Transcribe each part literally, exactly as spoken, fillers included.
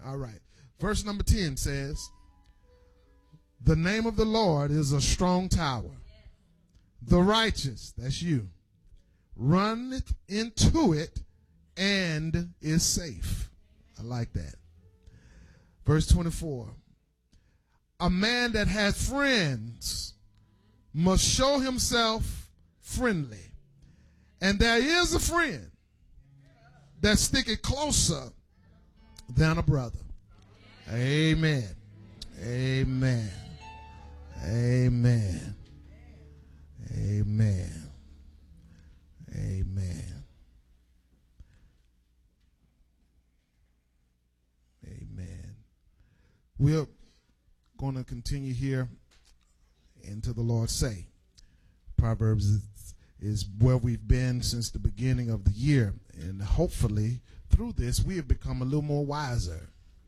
All right. Verse number ten says, the name of the Lord is a strong tower. The righteous, that's you, run into it and is safe. I like that. Verse twenty-four. A man that has friends must show himself friendly. And there is a friend that sticketh closer than a brother. Amen. Amen. Amen. Amen. Amen. Amen. We're going to continue here into the Lord say. Proverbs is, is where we've been since the beginning of the year. And hopefully through this we have become a little more wiser.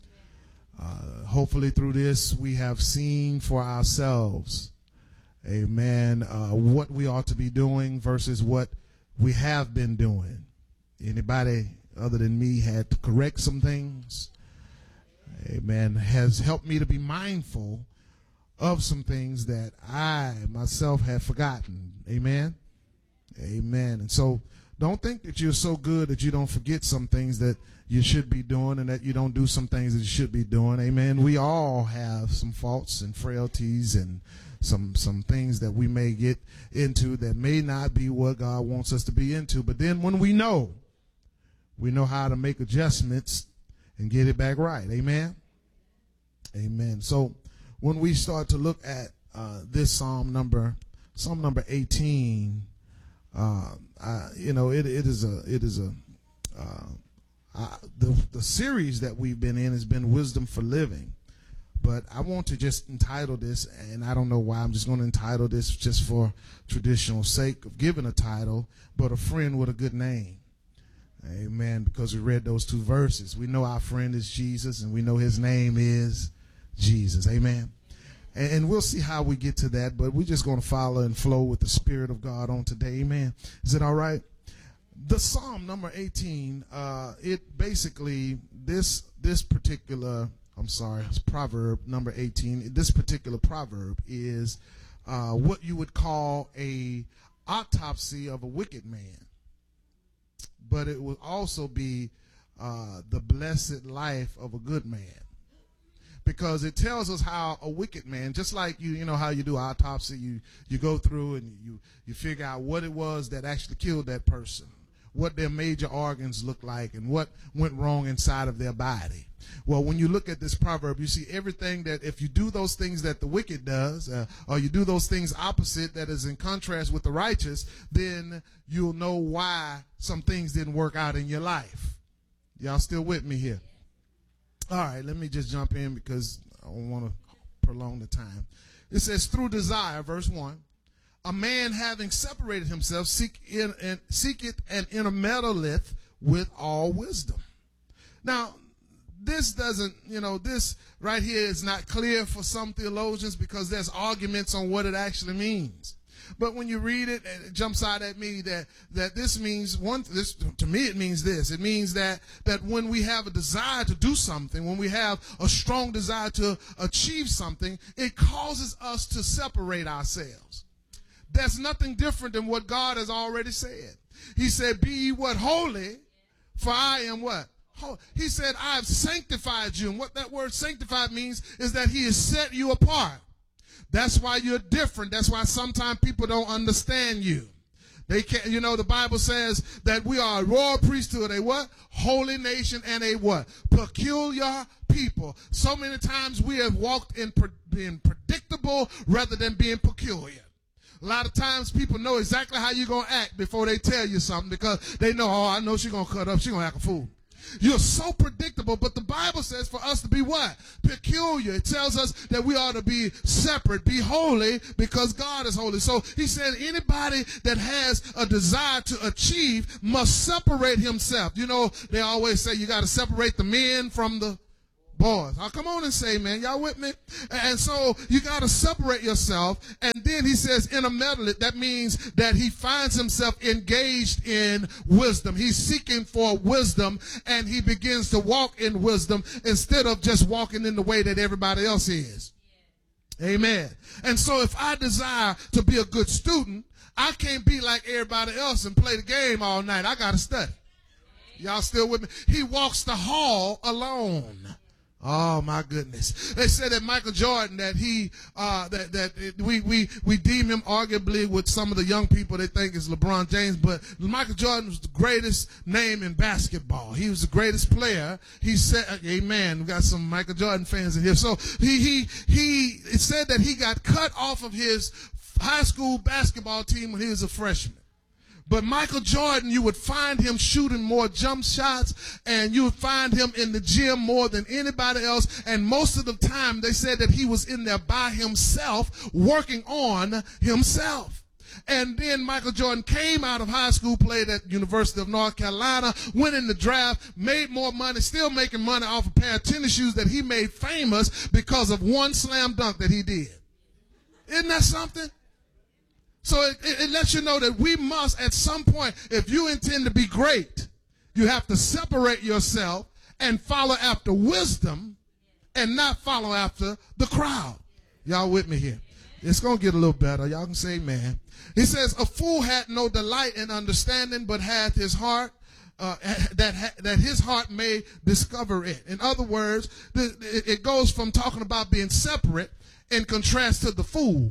Uh, hopefully through this we have seen for ourselves, amen, uh, what we ought to be doing versus what we have been doing. Anybody other than me had to correct some things, amen, has helped me to be mindful of some things that I myself had forgotten. Amen. Amen. And so don't think that you're so good that you don't forget some things that you should be doing and that you don't do some things that you should be doing. Amen. We all have some faults and frailties and some some things that we may get into that may not be what God wants us to be into. But then when we know, we know how to make adjustments and get it back right. Amen. Amen. So when we start to look at uh, this Psalm number, Psalm number eighteen, uh, I, you know, it it is a it is a uh, uh, the the series that we've been in has been Wisdom for Living, but I want to just entitle this, and I don't know why I'm just going to entitle this just for traditional sake of giving a title, but a friend with a good name. Amen. Because we read those two verses, we know our friend is Jesus, and we know his name is Jesus. Amen. And we'll see how we get to that, but we're just going to follow and flow with the Spirit of God on today. Amen. Is it all right? The Psalm number eighteen, uh, it basically, this this particular, I'm sorry, it's proverb number eighteen, this particular proverb is uh, what you would call a autopsy of a wicked man. But it will also be uh, the blessed life of a good man. Because it tells us how a wicked man, just like you, you know how you do autopsy, you, you go through and you, you figure out what it was that actually killed that person, what their major organs look like, and what went wrong inside of their body. Well, when you look at this proverb, you see everything that if you do those things that the wicked does, uh, or you do those things opposite that is in contrast with the righteous, then you'll know why some things didn't work out in your life. Y'all still with me here? All right, let me just jump in because I don't want to prolong the time. It says, through desire, verse one, a man having separated himself seek in, and seeketh and intermeddleth with all wisdom. Now, this doesn't, you know, this right here is not clear for some theologians because there's arguments on what it actually means. But when you read it, it jumps out at me that, that this means one, this, to me, it means this. It means that, that when we have a desire to do something, when we have a strong desire to achieve something, it causes us to separate ourselves. There's nothing different than what God has already said. He said, be ye what? Holy, for I am what? Holy. He said, I have sanctified you. And what that word sanctified means is that he has set you apart. That's why you're different. That's why sometimes people don't understand you. They can't, you know, the Bible says that we are a royal priesthood, a what? Holy nation, and a what? Peculiar people. So many times we have walked in pre- being predictable rather than being peculiar. A lot of times people know exactly how you're going to act before they tell you something because they know, oh, I know she's going to cut up. She's going to act a fool. You're so predictable, but the Bible says for us to be what? Peculiar. It tells us that we ought to be separate, be holy, because God is holy. So he said anybody that has a desire to achieve must separate himself. You know, they always say you got to separate the men from the Boys. Oh, come on and say, man, y'all with me? And so you got to separate yourself. And then he says intermeddle. That means that he finds himself engaged in wisdom. He's seeking for wisdom, and he begins to walk in wisdom instead of just walking in the way that everybody else is. Amen. And so if I desire to be a good student, I can't be like everybody else and play the game all night. I got to study. Y'all still with me? He walks the hall alone. Oh my goodness! They said that Michael Jordan, that he, uh, that that it, we we we deem him arguably with some of the young people they think is LeBron James, but Michael Jordan was the greatest name in basketball. He was the greatest player. He said, "Amen." We got some Michael Jordan fans in here. So he he he it said that he got cut off of his high school basketball team when he was a freshman. But Michael Jordan, you would find him shooting more jump shots, and you would find him in the gym more than anybody else. And most of the time, they said that he was in there by himself, working on himself. And then Michael Jordan came out of high school, played at University of North Carolina, went in the draft, made more money, still making money off a pair of tennis shoes that he made famous because of one slam dunk that he did. Isn't that something? So it, it, it lets you know that we must, at some point, if you intend to be great, you have to separate yourself and follow after wisdom and not follow after the crowd. Y'all with me here? It's going to get a little better. Y'all can say amen. He says, a fool had no delight in understanding, but hath his heart, uh, that, ha that his heart may discover it. In other words, the, it, it goes from talking about being separate in contrast to the fool,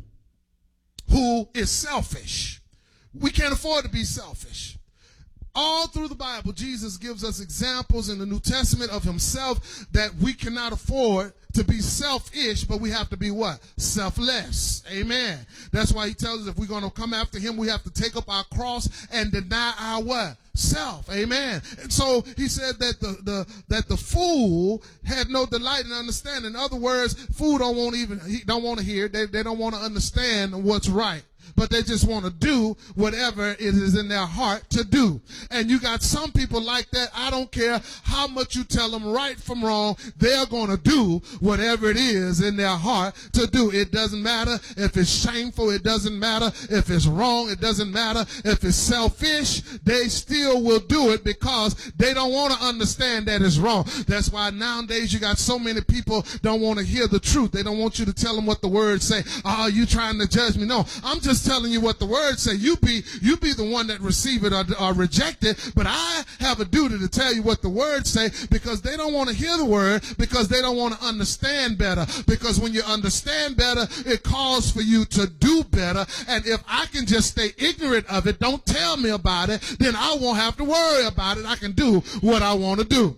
who is selfish. We can't afford to be selfish. All through the Bible, Jesus gives us examples in the New Testament of himself that we cannot afford to be selfish, but we have to be what? Selfless. Amen. That's why he tells us if we're going to come after him, we have to take up our cross and deny our what? Self. Amen. And so he said that the, the that the fool had no delight in understanding. In other words, fool don't want even he don't want to hear. They they don't want to understand what's right, but they just want to do whatever it is in their heart to do. And you got some people like that. I don't care how much you tell them right from wrong, they're going to do whatever it is in their heart to do. It doesn't matter if it's shameful. It doesn't matter if it's wrong. It doesn't matter if it's selfish. They still will do it because they don't want to understand that it's wrong. That's why nowadays you got so many people don't want to hear the truth. They don't want you to tell them what the words say. Oh, you trying to judge me? No, I'm just telling you what the words say. You be you be the one that receive it or, or reject it, but I have a duty to tell you what the words say, because they don't want to hear the word, because they don't want to understand better. Because when you understand better, it calls for you to do better. And if I can just stay ignorant of it, don't tell me about it, then I won't have to worry about it. I can do what I want to do.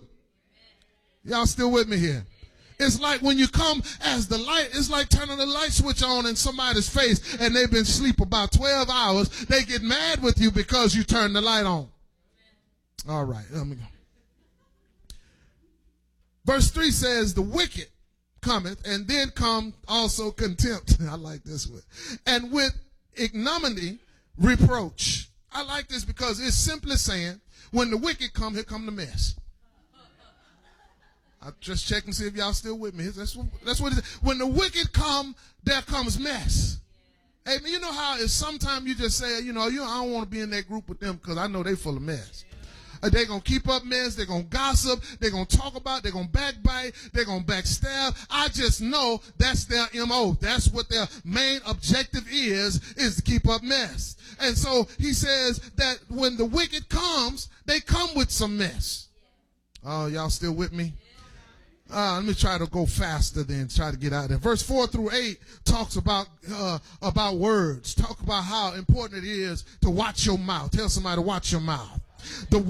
Y'all still with me here? It's like when you come as the light, it's like turning the light switch on in somebody's face and they've been asleep about twelve hours. They get mad with you because you turn the light on. All right, let me go. Verse three says, the wicked cometh, and then come also contempt. I like this one. And with ignominy, reproach. I like this because it's simply saying, when the wicked come, here come the mess. I just check and see if y'all still with me. That's what, that's what it is. When the wicked come, there comes mess. Hey, you know how if sometimes you just say, you know, you know, I don't want to be in that group with them because I know they full of mess. Uh, they're going to keep up mess. They're going to gossip. They're going to talk about. They're going to backbite. They're going to backstab. I just know that's their M O. That's what their main objective is, is to keep up mess. And so he says that when the wicked comes, they come with some mess. Oh, y'all still with me? Uh, let me try to go faster than try to get out there. Verse four through eight talks about uh, about words. Talk about how important it is to watch your mouth. Tell somebody to watch your mouth. The